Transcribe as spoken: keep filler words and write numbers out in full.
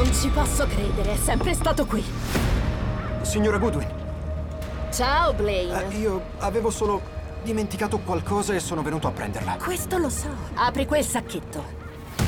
Non ci posso credere, è sempre stato qui. Signora Goodwin, Ciao, Blaine. eh, io avevo solo dimenticato qualcosa e sono venuto a prenderla. Questo lo so. Apri quel sacchetto.